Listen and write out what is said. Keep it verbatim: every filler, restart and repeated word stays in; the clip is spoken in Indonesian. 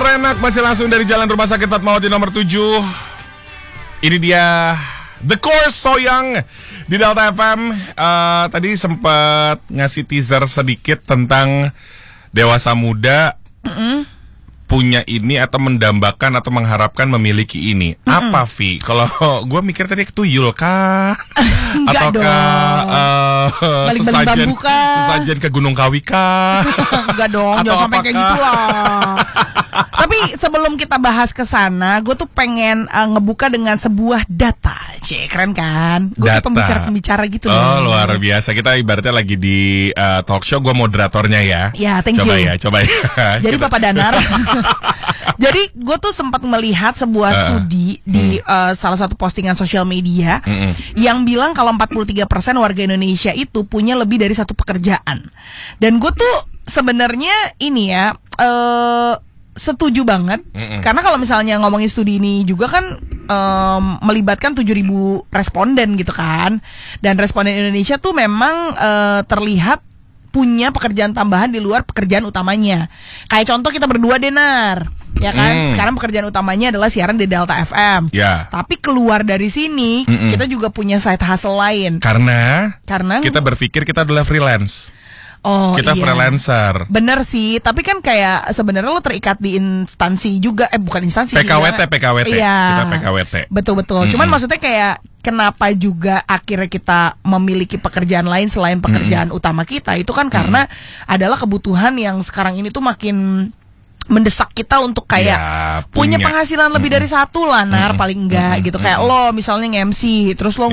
enak masih langsung dari Jalan Rumah Sakit Fatmawati nomor tujuh. Ini dia The Course So Young di Delta F M. uh, Tadi sempat ngasih teaser sedikit tentang dewasa muda Mm-mm. punya ini atau mendambakan atau mengharapkan memiliki ini. Mm-mm. Apa Vi? Kalau gue mikir tadi tuyul kah? Ataukah uh, sesajen, sesajen ke Gunung Kawi kah? Enggak dong, jangan sampai kayak gitu lah. Tapi sebelum kita bahas ke sana, gue tuh pengen uh, ngebuka dengan sebuah data. Cek, keren kan? Gue kayak pembicara-pembicara gitu. Oh, nih. Luar biasa. Kita ibaratnya lagi di uh, talk show, gue moderatornya ya. Ya, thank coba you. ya, coba ya. Jadi Kita... Bapak Danar. Jadi gue tuh sempat melihat sebuah uh, studi mm. di uh, salah satu postingan sosial media mm-mm. yang bilang kalau empat puluh tiga persen warga Indonesia itu punya lebih dari satu pekerjaan. Dan gue tuh sebenarnya ini ya uh, setuju banget. Mm-mm. Karena kalau misalnya ngomongin studi ini juga kan um, melibatkan tujuh ribu responden gitu kan. Dan responden Indonesia tuh memang uh, terlihat punya pekerjaan tambahan di luar pekerjaan utamanya. Kayak contoh kita berdua Denar, ya kan? Mm. Sekarang pekerjaan utamanya adalah siaran di Delta F M. Yeah. Tapi keluar dari sini, Mm-mm. kita juga punya side hustle lain. Karena, Karena kita berpikir kita adalah freelance. Oh, kita iya. freelancer. Bener sih, tapi kan kayak sebenarnya lo terikat di instansi juga, eh bukan instansi. P K W T, P K W T. Iya. Kita P K W T. Betul betul. Mm-mm. Cuman maksudnya kayak kenapa juga akhirnya kita memiliki pekerjaan lain selain pekerjaan Mm-mm. utama kita itu kan karena Mm-mm. adalah kebutuhan yang sekarang ini tuh makin mendesak kita untuk kayak ya, punya. punya penghasilan lebih Mm-mm. dari satu lah, Nar, paling enggak Mm-mm. gitu. Kayak Mm-mm. lo misalnya nge-M C, terus lo